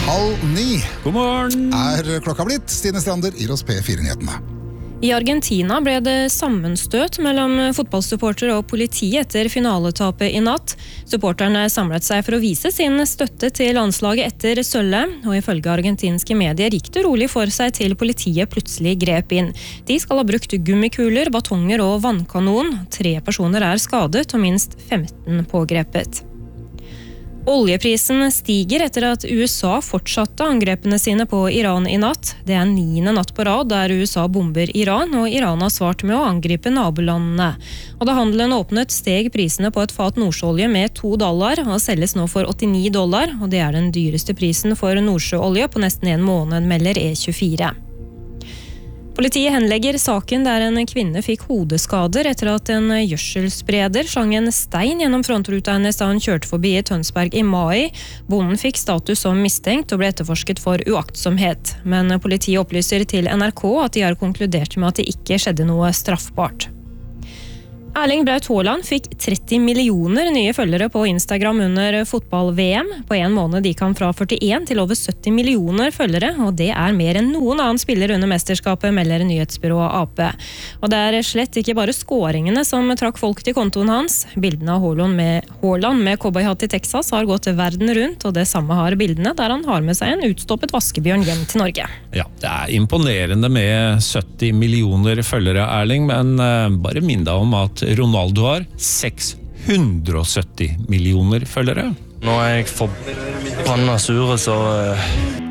8:30. God morgen! Klokka blitt. Stine Strander gir oss P4-nyhetene. I Argentina ble det sammenstøt mellom fotballsupportere og politi etter finaletapet i natt. Supporterne samlet seg for å vise sin støtte til landslaget etter sølvet, og ifølge argentinske medier gikk det rolig for seg til politiet plutselig grep inn. De skal ha brukt gummikuler, batonger og vannkanon. 3 personer er skadet og minst 15 pågrepet. Oljeprisen stiger etter at USA fortsatte angrepene sine på Iran i natt. Det er 9. natt på rad der USA bomber Iran, og Iran har svart med å angripe nabolandene. Og da handelen åpnet, steg prisene på et fat nordsjøolje med $2, og selges nå for $89, og det er den dyreste prisen for nordsjøolje på nesten en måned, melder E24. Politiet henlegger saken der en kvinne fikk hodeskader etter at en gjødselspreder slang en stein gjennom frontruta hennes da han kjørte forbi i Tønsberg i mai. Bonden fikk status som mistenkt og ble etterforsket for uaktsomhet. Men politiet opplyser til NRK at de har konkludert med at det ikke skjedde noe straffbart. Erling Braut Haaland fikk 30 millioner nye følgere på Instagram under fotball-VM. På en måned gikk han fra 41 til over 70 millioner følgere, og det er mer enn noen annen spiller under mesterskapet, melder nyhetsbyrået AP. Og det er slett ikke bare skåringene som trakk folk til kontoen hans. Bildene av Haaland med cowboyhatt i Texas har gått verden rundt, og det samme har bildene der han har med seg en utstoppet vaskebjørn hjem til Norge. Ja, det er imponerende med 70 millioner følgere, Erling, men bare minn deg om at Ronaldo har 670 millioner følgere. Nå er jeg forbanna sur, så